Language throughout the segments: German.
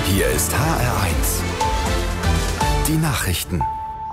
Hier ist HR1. Die Nachrichten.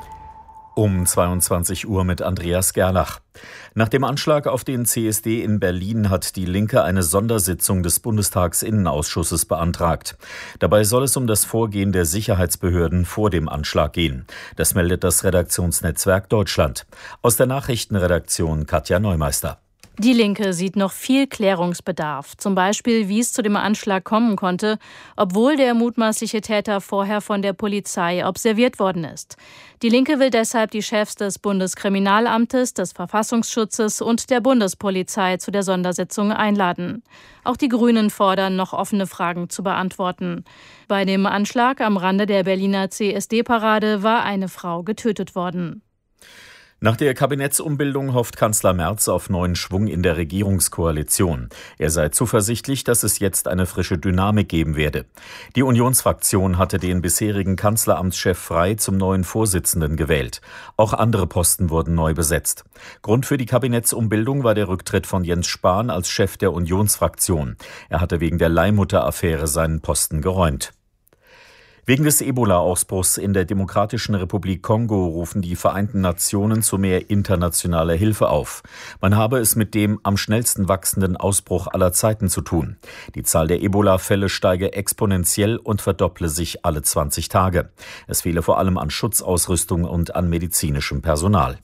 Um 22 Uhr mit Andreas Gerlach. Nach dem Anschlag auf den CSD in Berlin hat die Linke eine Sondersitzung des Bundestagsinnenausschusses beantragt. Dabei soll es um das Vorgehen der Sicherheitsbehörden vor dem Anschlag gehen. Das meldet das Redaktionsnetzwerk Deutschland. Aus der Nachrichtenredaktion Katja Neumeister. Die Linke sieht noch viel Klärungsbedarf. Zum Beispiel, wie es zu dem Anschlag kommen konnte, obwohl der mutmaßliche Täter vorher von der Polizei observiert worden ist. Die Linke will deshalb die Chefs des Bundeskriminalamtes, des Verfassungsschutzes und der Bundespolizei zu der Sondersitzung einladen. Auch die Grünen fordern, noch offene Fragen zu beantworten. Bei dem Anschlag am Rande der Berliner CSD-Parade war eine Frau getötet worden. Nach der Kabinettsumbildung hofft Kanzler Merz auf neuen Schwung in der Regierungskoalition. Er sei zuversichtlich, dass es jetzt eine frische Dynamik geben werde. Die Unionsfraktion hatte den bisherigen Kanzleramtschef Frey zum neuen Vorsitzenden gewählt. Auch andere Posten wurden neu besetzt. Grund für die Kabinettsumbildung war der Rücktritt von Jens Spahn als Chef der Unionsfraktion. Er hatte wegen der Leihmutter-Affäre seinen Posten geräumt. Wegen des Ebola-Ausbruchs in der Demokratischen Republik Kongo rufen die Vereinten Nationen zu mehr internationaler Hilfe auf. Man habe es mit dem am schnellsten wachsenden Ausbruch aller Zeiten zu tun. Die Zahl der Ebola-Fälle steige exponentiell und verdopple sich alle 20 Tage. Es fehle vor allem an Schutzausrüstung und an medizinischem Personal.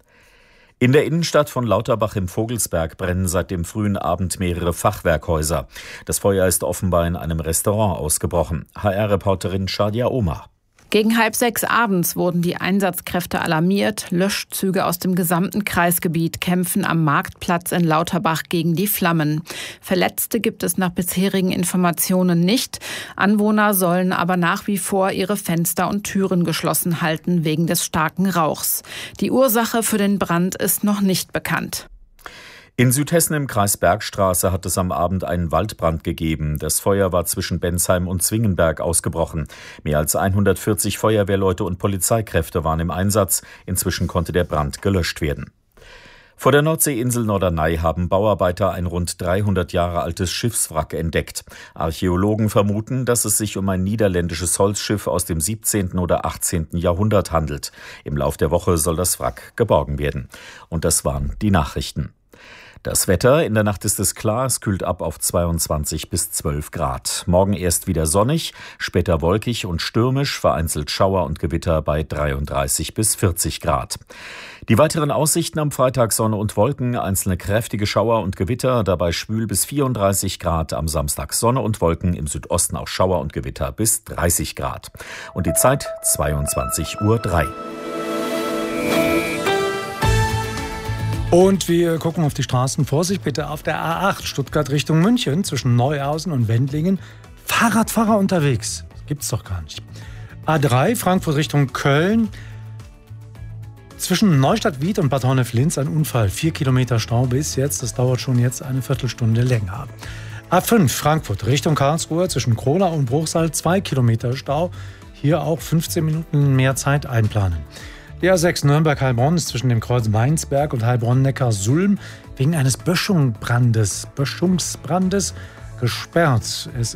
In der Innenstadt von Lauterbach im Vogelsberg brennen seit dem frühen Abend mehrere Fachwerkhäuser. Das Feuer ist offenbar in einem Restaurant ausgebrochen. HR-Reporterin Shadia Omar. Gegen 5:30 abends wurden die Einsatzkräfte alarmiert. Löschzüge aus dem gesamten Kreisgebiet kämpfen am Marktplatz in Lauterbach gegen die Flammen. Verletzte gibt es nach bisherigen Informationen nicht. Anwohner sollen aber nach wie vor ihre Fenster und Türen geschlossen halten wegen des starken Rauchs. Die Ursache für den Brand ist noch nicht bekannt. In Südhessen im Kreis Bergstraße hat es am Abend einen Waldbrand gegeben. Das Feuer war zwischen Bensheim und Zwingenberg ausgebrochen. Mehr als 140 Feuerwehrleute und Polizeikräfte waren im Einsatz. Inzwischen konnte der Brand gelöscht werden. Vor der Nordseeinsel Norderney haben Bauarbeiter ein rund 300 Jahre altes Schiffswrack entdeckt. Archäologen vermuten, dass es sich um ein niederländisches Holzschiff aus dem 17. oder 18. Jahrhundert handelt. Im Lauf der Woche soll das Wrack geborgen werden. Und das waren die Nachrichten. Das Wetter, in der Nacht ist es klar, es kühlt ab auf 22 bis 12 Grad. Morgen erst wieder sonnig, später wolkig und stürmisch, vereinzelt Schauer und Gewitter bei 33 bis 40 Grad. Die weiteren Aussichten am Freitag: Sonne und Wolken, einzelne kräftige Schauer und Gewitter, dabei schwül bis 34 Grad. Am Samstag Sonne und Wolken, im Südosten auch Schauer und Gewitter bis 30 Grad. Und die Zeit 22:03 Uhr. Und wir gucken auf die Straßen. Vorsicht bitte auf der A8 Stuttgart Richtung München zwischen Neuhausen und Wendlingen. Fahrradfahrer unterwegs. Das gibt's doch gar nicht. A3 Frankfurt Richtung Köln. Zwischen Neustadt-Wied und Bad Honnef-Linz ein Unfall. 4 Kilometer Stau bis jetzt. Das dauert schon jetzt eine Viertelstunde länger. A5 Frankfurt Richtung Karlsruhe zwischen Krola und Bruchsal 2 Kilometer Stau. Hier auch 15 Minuten mehr Zeit einplanen. Die A6 Nürnberg-Heilbronn ist zwischen dem Kreuz Weinsberg und Heilbronn-Neckar-Sulm wegen eines Böschungsbrandes gesperrt. Es